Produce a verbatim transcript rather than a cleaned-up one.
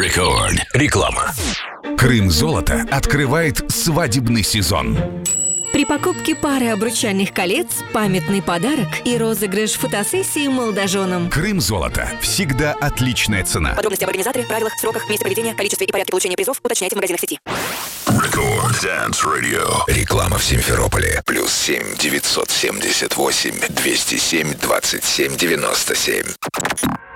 Рекорд. Реклама. Крым Золото открывает свадебный сезон. При покупке пары обручальных колец памятный подарок и розыгрыш фотосессии молодоженам. Крым Золото. Всегда отличная цена. Подробности об организаторе, правилах, сроках, месте проведения, количестве и порядке получения призов уточняйте в магазинах сети. Рекорд Dance Radio. Реклама в Симферополе. Плюс семь девятьсот семьдесят восемь двести семь двадцать семь девяносто семь.